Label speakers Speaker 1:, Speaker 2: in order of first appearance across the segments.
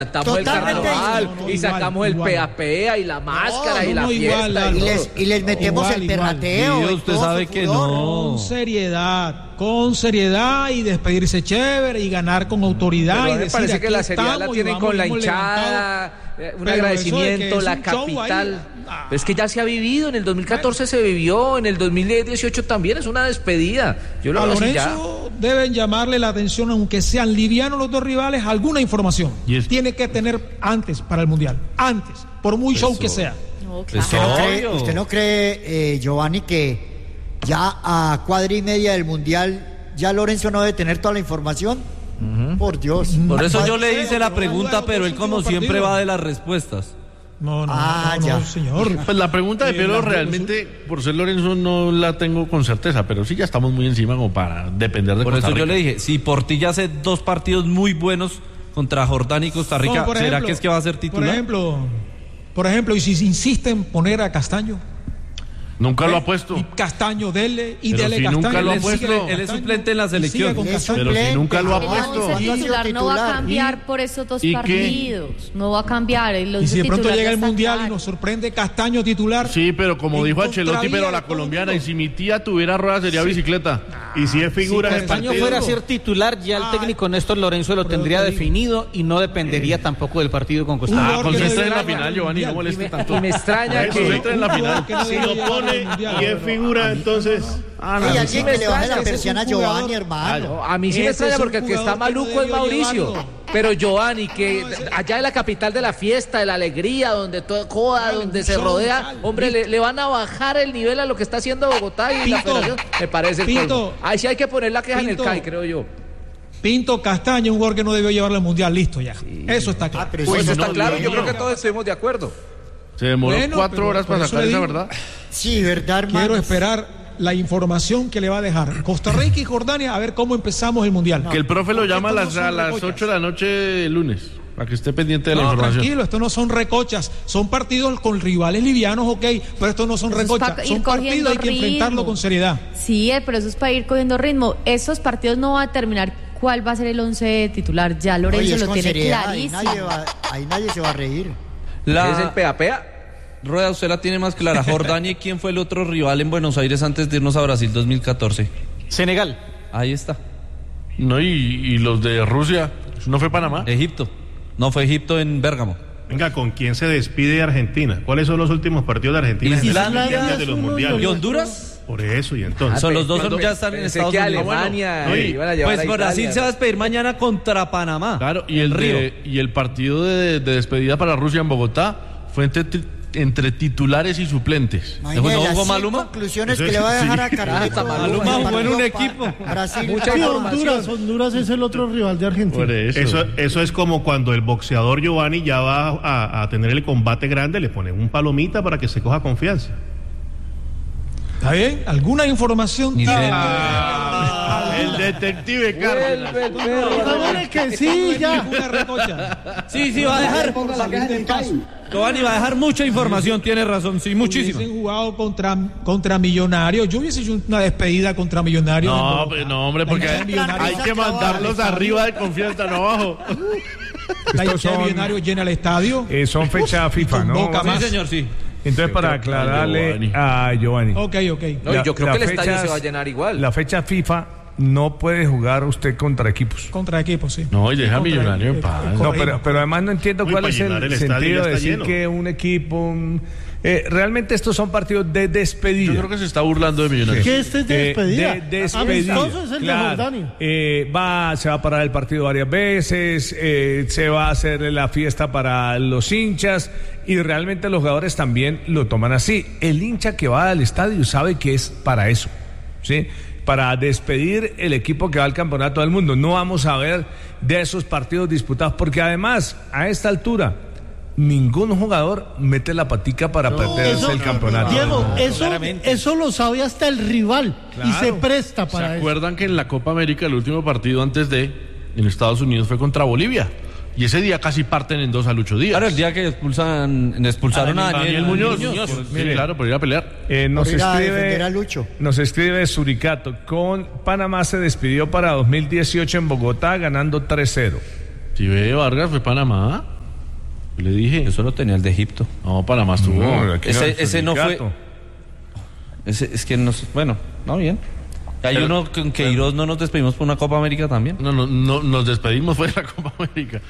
Speaker 1: Sacamos el carnaval y sacamos el pea y la máscara y la fiesta.
Speaker 2: Y les metemos el perrateo.
Speaker 3: Usted sabe que no.
Speaker 4: Con seriedad y despedirse chévere y ganar con autoridad.
Speaker 1: Pero
Speaker 4: y
Speaker 1: me
Speaker 4: decir,
Speaker 1: parece que la seriedad la tienen con la
Speaker 4: hinchada,
Speaker 1: un agradecimiento, la capital. Pero es que ya se ha vivido, en el 2014 se vivió, en el 2018 también, es una despedida. Yo lo
Speaker 4: a
Speaker 1: veo así
Speaker 4: Lorenzo deben llamarle la atención, aunque sean livianos los dos rivales, alguna información. Tiene que tener antes para el Mundial, antes, por muy show que sea.
Speaker 5: No, claro.
Speaker 2: ¿Usted no cree, Giovanni, que ya a cuadra y media del Mundial ya Lorenzo no debe tener toda la información? Por Dios.
Speaker 3: Por eso yo le hice la pregunta, pero él como siempre va de las respuestas.
Speaker 4: No, señor.
Speaker 6: Pues la pregunta de Piero realmente, por ser Lorenzo, no la tengo con certeza, pero sí ya estamos muy encima como para depender de
Speaker 3: Por
Speaker 6: Costa
Speaker 3: eso
Speaker 6: Rica.
Speaker 3: yo le dije, si Portilla hace 2 partidos muy buenos contra Jordania y Costa Rica,
Speaker 4: No,
Speaker 3: ¿será que es que va a ser titular?
Speaker 4: Por ejemplo, y si insisten en poner a Castaño.
Speaker 6: Nunca lo ha puesto.
Speaker 4: Y Castaño, dele y
Speaker 6: Pero
Speaker 4: dele
Speaker 6: si
Speaker 4: Castaño.
Speaker 6: nunca lo ha puesto.
Speaker 3: Él es suplente en la selección.
Speaker 6: Pero si nunca lo ha puesto.
Speaker 5: El 11 titular no va a cambiar por esos 2 partidos. No va a cambiar.
Speaker 4: Y si de pronto llega el Mundial y nos sorprende Castaño titular.
Speaker 6: Sí, pero como dijo Ancelotti, pero a la colombiana. Y si mi tía tuviera ruedas sería bicicleta.
Speaker 7: Y si es figura
Speaker 8: si
Speaker 7: en el
Speaker 8: Castaño
Speaker 7: partido.
Speaker 8: fuera a ser titular, ya el técnico Néstor Lorenzo lo tendría definido y no dependería tampoco del partido con Costa Rica.
Speaker 6: Concentra en la final, Giovanni, no moleste tanto.
Speaker 1: Y me extraña
Speaker 6: que entra en la final.
Speaker 7: Si lo pone y es figura, entonces.
Speaker 2: Y alguien que le baje la persiana a Giovanni, hermano.
Speaker 1: A mí sí me extraña porque el que está maluco es Mauricio. Pero Giovanni, que allá en la capital de la fiesta, de la alegría, donde todo joda, donde se rodea, hombre, le van a bajar el nivel a lo que está haciendo Bogotá y la federación. Me parece el colmo. Ahí sí hay que poner la queja en el CAI, creo yo.
Speaker 4: Pinto Castaño, un jugador que no debió llevarlo al Mundial, listo ya. Sí. Eso está claro.
Speaker 1: Pues eso está claro, yo creo que todos estuvimos de acuerdo.
Speaker 6: Se demoró 4 horas para sacar esa verdad.
Speaker 2: Sí, verdad, hermano.
Speaker 4: Quiero esperar la información que le va a dejar Costa Rica y Jordania a ver cómo empezamos el Mundial.
Speaker 6: Que el profe lo llama a las 8 de la noche el lunes, para que esté pendiente de la información.
Speaker 4: Tranquilo, esto no son recochas, son partidos con rivales livianos, pero esto no son recochas, son partidos, hay que enfrentarlo con seriedad.
Speaker 5: Sí, pero eso es para ir cogiendo ritmo. Esos partidos no van a terminar cuál va a ser el 11 titular, ya Lorenzo lo tiene
Speaker 2: seriedad,
Speaker 5: clarísimo.
Speaker 2: Ahí nadie se va a reír.
Speaker 1: ¿Es el pea?
Speaker 3: Rueda, usted la tiene más clara. Jordania, ¿quién fue el otro rival en Buenos Aires antes de irnos a Brasil 2014?
Speaker 8: Senegal.
Speaker 3: Ahí está.
Speaker 6: No, y los de Rusia, ¿no fue Panamá?
Speaker 3: Egipto. No, fue Egipto en Bérgamo.
Speaker 7: Venga, ¿con quién se despide Argentina? ¿Cuáles son los últimos partidos de Argentina?
Speaker 3: Islandia
Speaker 7: de los mundiales.
Speaker 3: ¿Y Honduras?
Speaker 7: Por eso, y entonces.
Speaker 3: Son los dos ya están en Estados Unidos.
Speaker 1: Alemania,
Speaker 3: pues Brasil se va a despedir mañana contra Panamá.
Speaker 6: Claro, y el partido de despedida para Rusia en Bogotá fue entre titulares y suplentes.
Speaker 2: ¿No hubo Maluma? Conclusiones que le va a dejar a Carlito.
Speaker 3: Maluma jugó en un equipo.
Speaker 2: Brasil.
Speaker 9: Honduras es el otro rival de Argentina.
Speaker 6: Por
Speaker 7: eso es como cuando el boxeador Giovanni ya va a tener el combate grande, le ponen un palomita para que se coja confianza.
Speaker 4: ¿Está bien? ¿Alguna información?
Speaker 6: El detective Carlos.
Speaker 9: Que sí, ya.
Speaker 3: Sí, va a dejar. Giovanni va a dejar mucha información, tiene razón, sí, muchísimo.
Speaker 4: Hubiesen jugado contra Millonarios. Yo hubiese hecho una despedida contra Millonarios.
Speaker 6: No, hombre, porque hay que mandarlos arriba de confianza, no abajo.
Speaker 4: La hinchada de Millonarios llena el estadio.
Speaker 10: Son fechas FIFA, ¿no?
Speaker 3: Sí, señor, sí.
Speaker 10: Entonces, para aclararle a Giovanni.
Speaker 4: Ok.
Speaker 1: No, yo creo que el estadio se va a llenar igual.
Speaker 10: La fecha FIFA no puede jugar usted contra equipos.
Speaker 4: Contra equipos, sí.
Speaker 6: No, y deja a Millonario en paz.
Speaker 10: No, pero además no entiendo cuál es el sentido de decir que un equipo... realmente estos son partidos de despedida.
Speaker 6: Yo creo que se está burlando de Millonarios.
Speaker 9: ¿Qué es de despedida?
Speaker 10: De despedida.
Speaker 9: Amistoso es el de Jordania.
Speaker 10: Se va a parar el partido varias veces, se va a hacer la fiesta para los hinchas y realmente los jugadores también lo toman así. El hincha que va al estadio sabe que es para eso, ¿sí? Para despedir el equipo que va al campeonato del mundo. No vamos a ver de esos partidos disputados, porque además, a esta altura, ningún jugador mete la patica para perderse el campeonato.
Speaker 9: Diego, eso lo sabe hasta el rival, claro, y se presta para eso.
Speaker 6: ¿Se acuerdan que en la Copa América el último partido en Estados Unidos fue contra Bolivia? Y ese día casi parten en dos a Lucho Díaz.
Speaker 3: Claro, el día que expulsaron a Daniel Muñoz.
Speaker 6: Claro, por ir a pelear.
Speaker 10: Nos escribe Suricato. Con Panamá se despidió para 2018 en Bogotá ganando 3-0.
Speaker 6: Si ve, Vargas, fue Panamá. Le dije.
Speaker 11: Eso lo tenía el de Egipto.
Speaker 6: No, Panamá estuvo.
Speaker 11: No, ese no fue. Es que no sé. Bueno, no, bien. Hay uno con Queiroz, no nos despedimos por una Copa América también.
Speaker 6: No, nos despedimos fue de la Copa América.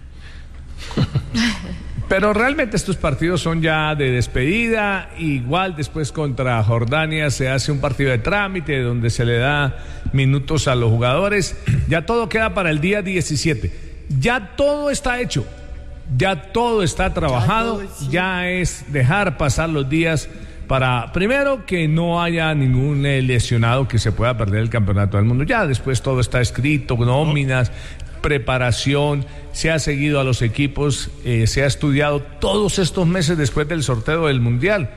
Speaker 10: Pero realmente estos partidos son ya de despedida. Igual después contra Jordania se hace un partido de trámite donde se le da minutos a los jugadores. Ya todo queda para el día 17. Ya todo está hecho. Ya todo está trabajado. Ya es dejar pasar los días para, primero, que no haya ningún lesionado que se pueda perder el campeonato del mundo. Ya después todo está escrito, nóminas, preparación, se ha seguido a los equipos, se ha estudiado todos estos meses después del sorteo del Mundial.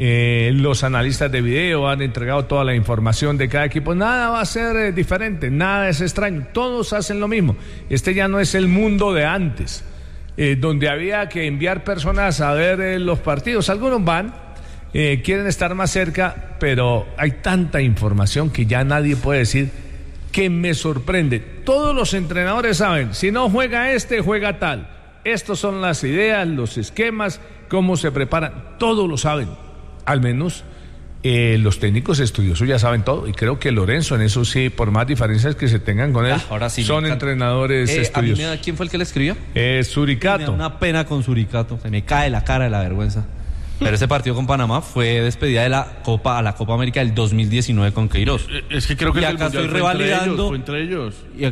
Speaker 10: Los analistas de video han entregado toda la información de cada equipo. Nada va a ser diferente, nada es extraño, todos hacen lo mismo. Este ya no es el mundo de antes, donde había que enviar personas a ver los partidos. Algunos van, quieren estar más cerca, pero hay tanta información que ya nadie puede decir que me sorprende. Todos los entrenadores saben, si no juega juega tal. Estas son las ideas, los esquemas, cómo se preparan, todos lo saben. Al menos los técnicos estudiosos ya saben todo, y creo que Lorenzo en eso sí, por más diferencias que se tengan con él,
Speaker 11: ahora sí,
Speaker 10: son entrenadores estudiosos.
Speaker 11: ¿Quién fue el que le escribió?
Speaker 10: Suricato.
Speaker 11: Me da una pena con Suricato, se me cae la cara de la vergüenza. Pero ese partido con Panamá fue despedida de la Copa América del 2019 con Queiroz.
Speaker 6: Es que creo que
Speaker 11: y acá estoy revalidando
Speaker 6: fue entre ellos.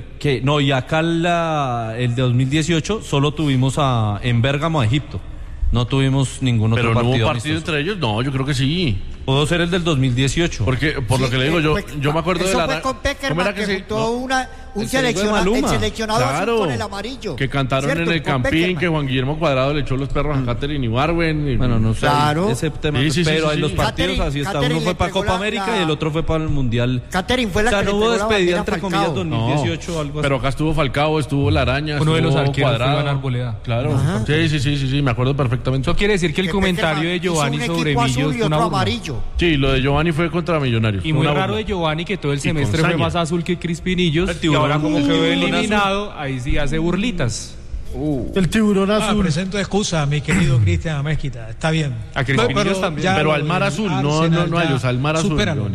Speaker 11: Y acá el de 2018 solo tuvimos en Bérgamo a Egipto. No tuvimos ningún otro partido.
Speaker 6: ¿Pero no hubo partido entre ellos? No, yo creo que sí.
Speaker 11: Pudo ser el del 2018.
Speaker 6: Porque, por lo que le digo, yo me acuerdo de la...
Speaker 2: Eso fue con Peckerman, que juntó un seleccionado
Speaker 6: claro,
Speaker 2: con el amarillo.
Speaker 6: Que cantaron en el Campín, que Juan Guillermo Cuadrado le echó los perros a Catherine Ibarwen.
Speaker 11: Bueno, no sé,
Speaker 2: claro.
Speaker 11: ese tema, pero en los partidos así está. Uno fue para Copa América y el otro fue para el Mundial.
Speaker 2: Catherine fue la que
Speaker 11: no hubo despedida, entre comillas, 2018 o algo así.
Speaker 6: Pero acá estuvo Falcao, estuvo La Araña,
Speaker 3: uno de los
Speaker 6: estuvo
Speaker 3: arqueros
Speaker 6: Cuadrado.
Speaker 3: fue Iván Arboleda.
Speaker 6: Claro. Sí, me acuerdo perfectamente.
Speaker 3: Eso quiere decir que el comentario de Giovanni sobre Millos fue una burla.
Speaker 6: Sí, lo de Giovanni fue contra Millonarios.
Speaker 3: Y muy raro de Giovanni que todo el semestre fue más azul que Crispinillos y ahora como quedó eliminado, ahí sí hace burlitas.
Speaker 9: El tiburón azul.
Speaker 4: Presento excusa, mi querido Cristian Mezquita. Está bien.
Speaker 3: A Crispinillos también.
Speaker 6: Pero al mar azul, no a ellos, al mar azul.
Speaker 4: Supéralo.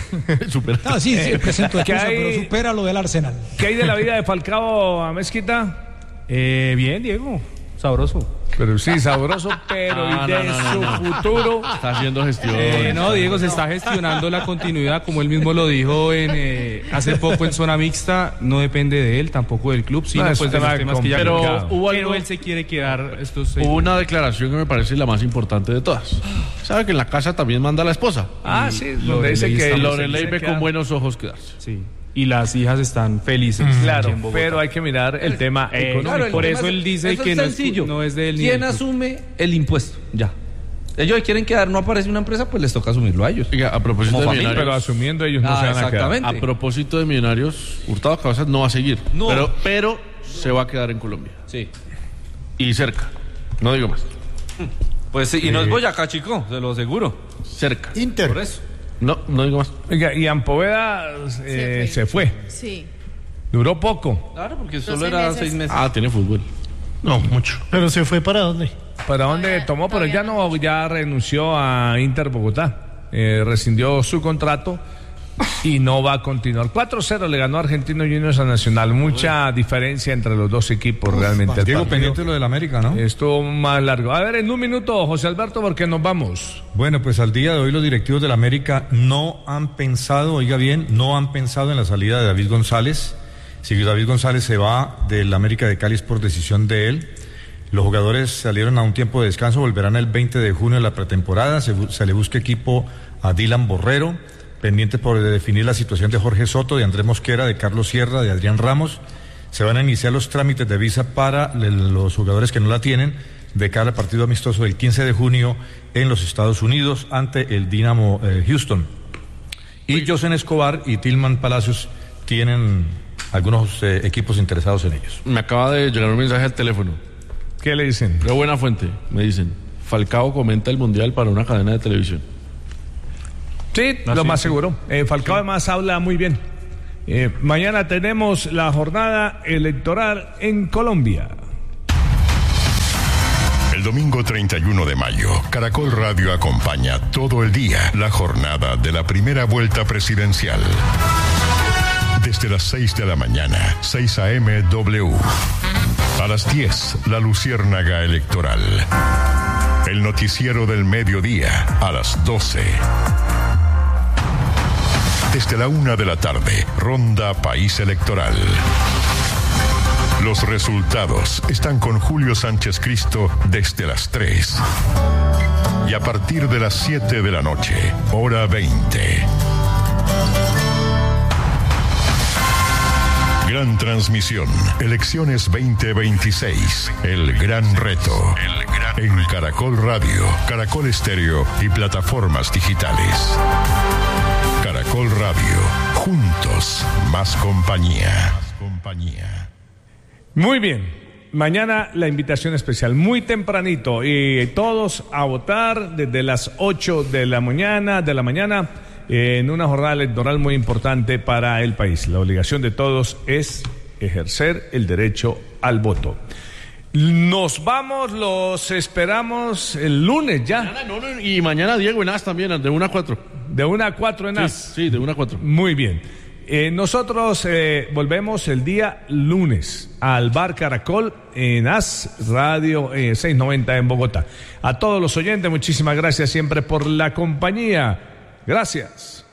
Speaker 4: No, sí, presento excusa, pero supera lo del Arsenal.
Speaker 10: ¿Qué hay de la vida de Falcao a Mezquita?
Speaker 3: Bien, Diego. Sabroso.
Speaker 10: Pero sí, sabroso, pero su futuro.
Speaker 6: Está haciendo gestión.
Speaker 3: No, Diego, se está gestionando la continuidad, como él mismo lo dijo hace poco en zona mixta. No depende de él, tampoco del club, sino pues de los temas que ya pero él se quiere quedar estos 6
Speaker 6: Hubo una declaración que me parece la más importante de todas. ¿Sabe que en la casa también manda la esposa?
Speaker 10: Sí, donde dice que
Speaker 6: Lorelei ve con buenos ojos quedarse.
Speaker 3: Sí. Y las hijas están felices.
Speaker 10: Claro, pero hay que mirar el tema económico.
Speaker 11: Claro,
Speaker 3: por eso él dice que no es de él.
Speaker 11: ¿Quién asume el impuesto? Ya. Ellos quieren quedar, no aparece una empresa, pues les toca asumirlo a ellos.
Speaker 6: Oiga, a propósito de Millonarios,
Speaker 10: pero asumiendo ellos no se van a quedar.
Speaker 6: A propósito de Millonarios, Hurtado Cabezas no va a seguir. No. Pero se va a quedar en Colombia.
Speaker 11: Sí.
Speaker 6: Y cerca. No digo más.
Speaker 11: Pues sí, y no es Boyacá, chico, se lo aseguro.
Speaker 6: Cerca.
Speaker 2: Inter.
Speaker 11: Por eso.
Speaker 6: No digo más.
Speaker 10: Oiga, y Ampoveda se fue.
Speaker 5: Sí.
Speaker 10: Duró poco.
Speaker 11: Claro, porque solo era 6 meses.
Speaker 6: Tiene fútbol.
Speaker 7: No, mucho.
Speaker 9: Pero se fue ¿para dónde?
Speaker 10: ¿Para dónde tomó? Pero ya renunció a Inter Bogotá. Rescindió su contrato y no va a continuar. 4-0 le ganó Argentino Juniors a Nacional. Mucha diferencia entre los dos equipos realmente.
Speaker 12: Diego, pendiente lo del América, ¿no?
Speaker 10: Estuvo más largo. A ver, en un minuto, José Alberto, porque nos vamos.
Speaker 12: Bueno, pues al día de hoy los directivos del América no han pensado, oiga bien, no han pensado en la salida de David González. Si David González se va del América de Cali es por decisión de él. Los jugadores salieron a un tiempo de descanso, volverán el 20 de junio de la pretemporada. Se le busca equipo a Dylan Borrero, pendientes por definir la situación de Jorge Soto, de Andrés Mosquera, de Carlos Sierra, de Adrián Ramos. Se van a iniciar los trámites de visa para los jugadores que no la tienen de cara al partido amistoso del 15 de junio en los Estados Unidos ante el Dinamo Houston. Y Josen Escobar y Tillman Palacios tienen algunos equipos interesados en ellos.
Speaker 6: Me acaba de llegar un mensaje al teléfono.
Speaker 10: ¿Qué le dicen?
Speaker 6: Qué buena fuente. Me dicen, Falcao comenta el Mundial para una cadena de televisión.
Speaker 10: Sí, lo más seguro. Falcao además habla muy bien. Mañana tenemos la jornada electoral en Colombia.
Speaker 13: El domingo 31 de mayo, Caracol Radio acompaña todo el día la jornada de la primera vuelta presidencial. Desde las 6 de la mañana, 6 a.m. W. A las 10, la Luciérnaga Electoral. El noticiero del mediodía, a las 12. Desde la 1 de la tarde, Ronda País Electoral. Los resultados están con Julio Sánchez Cristo desde las 3. Y a partir de las 7 de la noche, hora 20. Gran transmisión, elecciones 2026, el gran reto. En Caracol Radio, Caracol Estéreo y plataformas digitales. Caracol Radio, juntos, más compañía.
Speaker 10: Muy bien, mañana la invitación especial, muy tempranito, y todos a votar desde las 8 de la mañana, en una jornada electoral muy importante para el país. La obligación de todos es ejercer el derecho al voto. Nos vamos, los esperamos el lunes ya.
Speaker 6: Y mañana Diego en AS también, de 1 a 4.
Speaker 10: De 1 a 4 en AS.
Speaker 6: Sí, de 1 a 4.
Speaker 10: Muy bien. Nosotros volvemos el día lunes al Bar Caracol en AS Radio 690 en Bogotá. A todos los oyentes, muchísimas gracias siempre por la compañía. Gracias.